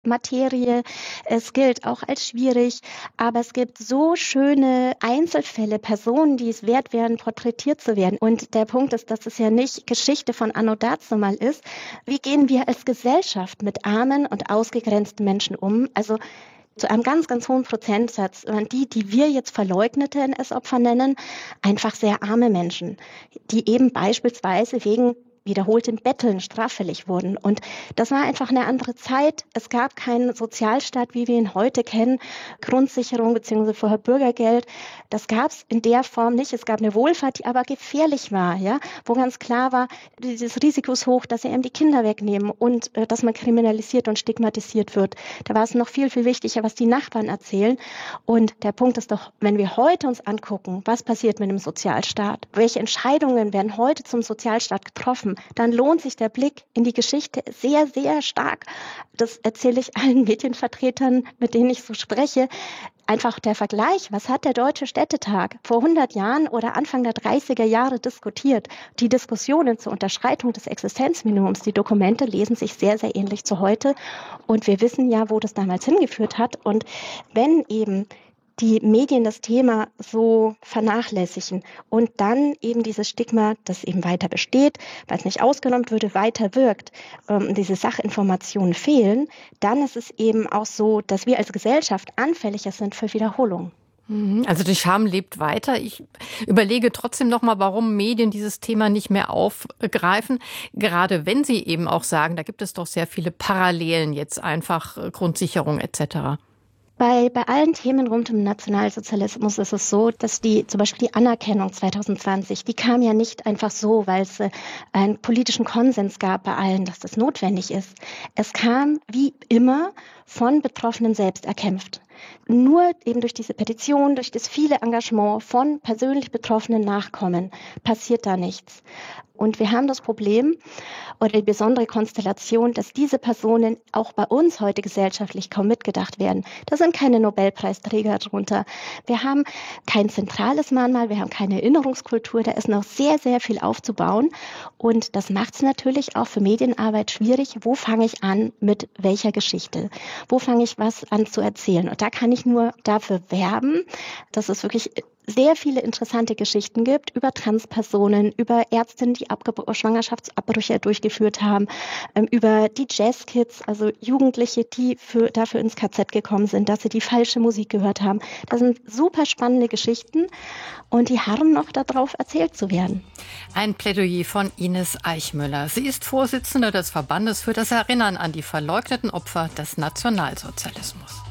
Materie. Es gilt auch als schwierig, aber es gibt so schöne Einzelfälle, Personen, die es wert wären, porträtiert zu werden. Und der Punkt ist, dass es ja nicht Geschichte von Anno dazumal ist. Wie gehen wir als Gesellschaft mit armen und ausgegrenzten Menschen um? Also zu einem ganz, ganz hohen Prozentsatz waren die wir jetzt verleugnete NS-Opfer nennen, einfach sehr arme Menschen, die eben beispielsweise wegen wiederholtem Betteln straffällig wurden. Und das war einfach eine andere Zeit. Es gab keinen Sozialstaat, wie wir ihn heute kennen, Grundsicherung bzw. vorher Bürgergeld. Das gab es in der Form nicht. Es gab eine Wohlfahrt, die aber gefährlich war, ja, wo ganz klar war, dieses Risiko ist hoch, dass sie eben die Kinder wegnehmen und dass man kriminalisiert und stigmatisiert wird. Da war es noch viel, viel wichtiger, was die Nachbarn erzählen. Und der Punkt ist doch, wenn wir heute uns angucken, was passiert mit dem Sozialstaat, welche Entscheidungen werden heute zum Sozialstaat getroffen, dann lohnt sich der Blick in die Geschichte sehr, sehr stark. Das erzähle ich allen Medienvertretern, mit denen ich so spreche. Einfach der Vergleich, was hat der Deutsche Städtetag vor 100 Jahren oder Anfang der 30er Jahre diskutiert? Die Diskussionen zur Unterschreitung des Existenzminimums, die Dokumente lesen sich sehr, sehr ähnlich zu heute. Und wir wissen ja, wo das damals hingeführt hat. Und wenn eben die Medien das Thema so vernachlässigen und dann eben dieses Stigma, das eben weiter besteht, weil es nicht ausgenommen würde, weiter wirkt, diese Sachinformationen fehlen, dann ist es eben auch so, dass wir als Gesellschaft anfälliger sind für Wiederholung. Also die Scham lebt weiter. Ich überlege trotzdem noch mal, warum Medien dieses Thema nicht mehr aufgreifen. Gerade wenn sie eben auch sagen, da gibt es doch sehr viele Parallelen jetzt einfach, Grundsicherung etc. Bei allen Themen rund um den Nationalsozialismus ist es so, dass zum Beispiel die Anerkennung 2020, die kam ja nicht einfach so, weil es einen politischen Konsens gab bei allen, dass das notwendig ist. Es kam wie immer von Betroffenen selbst erkämpft. Nur eben durch diese Petition, durch das viele Engagement von persönlich betroffenen Nachkommen passiert da nichts. Und wir haben das Problem oder die besondere Konstellation, dass diese Personen auch bei uns heute gesellschaftlich kaum mitgedacht werden. Da sind keine Nobelpreisträger drunter. Wir haben kein zentrales Mahnmal, wir haben keine Erinnerungskultur. Da ist noch sehr, sehr viel aufzubauen. Und das macht es natürlich auch für Medienarbeit schwierig. Wo fange ich an mit welcher Geschichte? Wo fange ich was an zu erzählen? Und da kann ich nur dafür werben, dass es wirklich sehr viele interessante Geschichten gibt über Transpersonen, über Ärztinnen, die Schwangerschaftsabbrüche durchgeführt haben, über die Jazzkids, also Jugendliche, die dafür ins KZ gekommen sind, dass sie die falsche Musik gehört haben. Das sind super spannende Geschichten und die harren noch darauf, erzählt zu werden. Ein Plädoyer von Ines Eichmüller. Sie ist Vorsitzende des Verbandes für das Erinnern an die verleugneten Opfer des Nationalsozialismus.